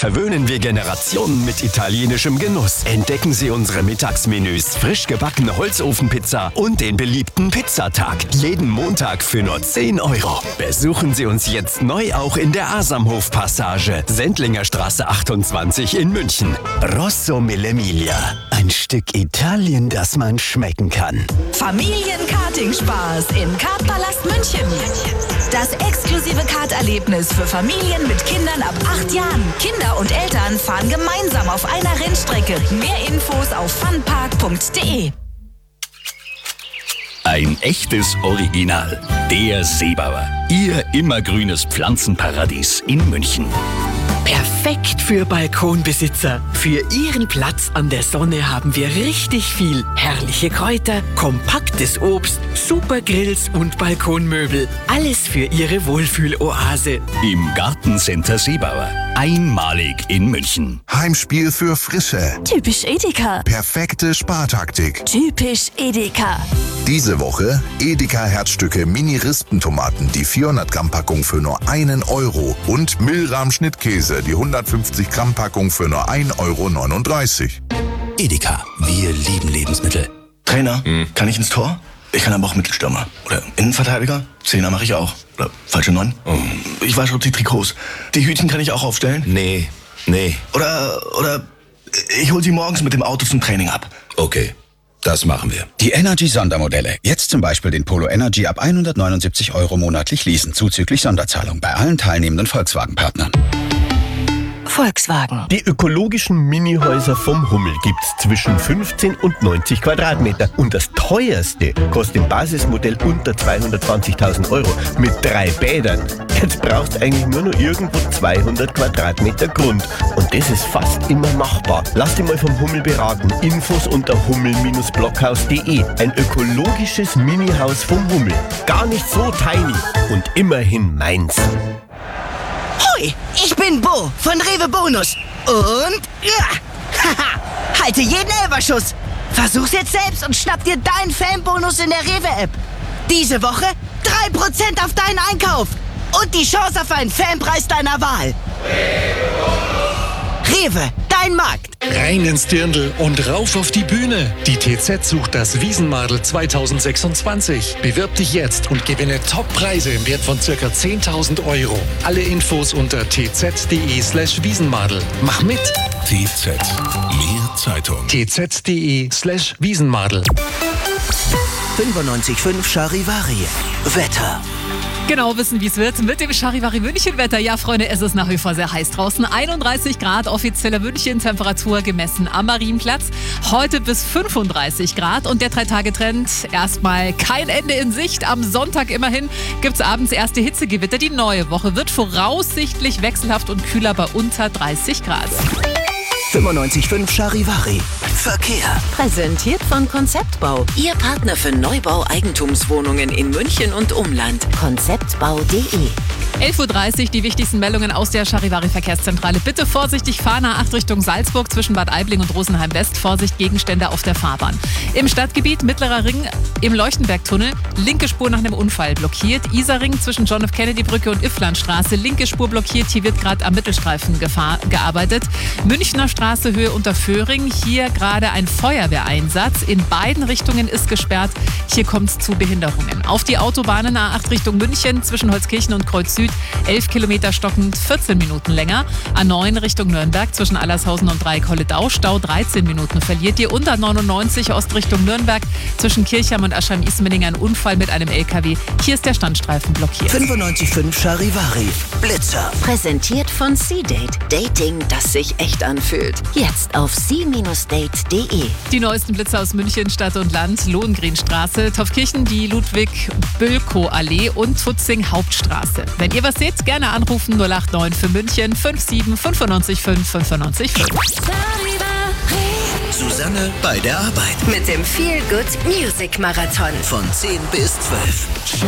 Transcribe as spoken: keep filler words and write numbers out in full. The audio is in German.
verwöhnen wir Generationen mit italienischem Genuss. Entdecken Sie unsere Mittagsmenüs, frisch gebackene Holzofenpizza und den beliebten Pizzatag. Jeden Montag für nur zehn Euro. Besuchen Sie uns jetzt neu auch in der Asamhof-Passage, Sendlinger Straße achtundzwanzig in München. Rosso Mille-Miglia. Ein Stück Italien, das man schmecken kann. Familienkarting-Spaß im Kartpalast München. Das exklusive Karterlebnis für Familien mit Kindern ab acht Jahren. Kinder und Eltern fahren gemeinsam auf einer Rennstrecke. Mehr Infos auf funpark punkt de. Ein echtes Original. Der Seebauer. Ihr immergrünes Pflanzenparadies in München. Perfekt für Balkonbesitzer. Für Ihren Platz an der Sonne haben wir richtig viel. Herrliche Kräuter, kompaktes Obst, super Grills und Balkonmöbel. Alles für Ihre Wohlfühloase. Im Gartencenter Seebauer. Einmalig in München. Heimspiel für Frische. Typisch Edeka. Perfekte Spartaktik. Typisch Edeka. Diese Woche Edeka Herzstücke Mini-Rispentomaten, die vierhundert Gramm Packung für nur einen Euro und Milram Schnittkäse, die hundertfünfzig Gramm Packung für nur ein Euro neununddreißig. Edeka, wir lieben Lebensmittel. Trainer, hm. kann ich ins Tor? Ich kann aber auch Mittelstürmer. Oder Innenverteidiger? Zehner mache ich auch. Oder falsche Neun? Oh. Ich wasche die Trikots. Die Hütchen kann ich auch aufstellen? Nee, nee. Oder, oder ich hol sie morgens mit dem Auto zum Training ab. Okay. Das machen wir. Die Energy-Sondermodelle. Jetzt zum Beispiel den Polo Energy ab hundertneunundsiebzig Euro monatlich leasen, zuzüglich Sonderzahlung bei allen teilnehmenden Volkswagen-Partnern. Volkswagen. Die ökologischen Minihäuser vom Hummel gibt's zwischen fünfzehn und neunzig Quadratmeter. Und das teuerste kostet im Basismodell unter zweihundertzwanzigtausend Euro mit drei Bädern. Jetzt braucht's eigentlich nur noch irgendwo zweihundert Quadratmeter Grund. Und das ist fast immer machbar. Lass dich mal vom Hummel beraten. Infos unter hummel blockhaus punkt de. Ein ökologisches Minihaus vom Hummel. Gar nicht so tiny und immerhin meins. Hoi, ich bin Bo von Rewe Bonus. Und ja, haha, halte jeden Elferschuss. Versuch's jetzt selbst und schnapp dir deinen Fanbonus in der Rewe-App. Diese Woche drei Prozent auf deinen Einkauf. Und die Chance auf einen Fanpreis deiner Wahl. Rewe, dein Markt. Rein ins Dirndl und rauf auf die Bühne. Die T Z sucht das Wiesenmadel zweitausendsechsundzwanzig. Bewirb dich jetzt und gewinne Top-Preise im Wert von ca. zehntausend Euro. Alle Infos unter tz.de slash Wiesenmadel. Mach mit! T Z. Mehr Zeitung. tz.de slash Wiesenmadel. fünfundneunzig Komma fünf Charivari. Wetter. Genau wissen, wie es wird mit dem Charivari München-Wetter. Ja, Freunde, es ist nach wie vor sehr heiß draußen. einunddreißig Grad offizieller München-Temperatur gemessen am Marienplatz. Heute bis fünfunddreißig Grad und der Drei-Tage-Trend erstmal kein Ende in Sicht. Am Sonntag immerhin gibt es abends erste Hitzegewitter. Die neue Woche wird voraussichtlich wechselhaft und kühler bei unter dreißig Grad. fünfundneunzig Komma fünf Charivari. Verkehr. Präsentiert von Konzeptbau. Ihr Partner für Neubau-Eigentumswohnungen in München und Umland. konzeptbau punkt de. elf Uhr dreißig, die wichtigsten Meldungen aus der Charivari-Verkehrszentrale. Bitte vorsichtig fahren nach acht Richtung Salzburg zwischen Bad Aibling und Rosenheim West. Vorsicht, Gegenstände auf der Fahrbahn. Im Stadtgebiet Mittlerer Ring im Leuchtenbergtunnel. Linke Spur nach einem Unfall blockiert. Isarring zwischen John F. Kennedy Brücke und Ifflandstraße. Linke Spur blockiert. Hier wird gerade am Mittelstreifen gefahr- gearbeitet. Münchner Straße Höhe Unterföhring. Hier gerade ein Feuerwehreinsatz. In beiden Richtungen ist gesperrt. Hier kommt es zu Behinderungen. Auf die Autobahnen A acht Richtung München zwischen Holzkirchen und Kreuz Süd. elf Kilometer stockend, vierzehn Minuten länger. A neun Richtung Nürnberg zwischen Allershausen und Dreieck-Holledau. Stau dreizehn Minuten verliert ihr. Und A neunundneunzig Ost Richtung Nürnberg zwischen Kirchheim und Aschheim-Ismaning ein Unfall mit einem L K W. Hier ist der Standstreifen blockiert. fünfundneunzig Komma fünf Charivari. Blitzer. Präsentiert von C-Date. Dating, das sich echt anfühlt. Jetzt auf c Bindestrich date punkt de. Die neuesten Blitzer aus München, Stadt und Land. Lohengrinstraße, Taufkirchen, die Ludwig-Bölkow-Allee und Tutzing Hauptstraße. Wenn ihr was seht, gerne anrufen null acht neun für München fünf sieben fünf neun fünf fünf neun fünf. Susanne bei der Arbeit. Mit dem Feel Good Music Marathon. Von zehn bis zwölf.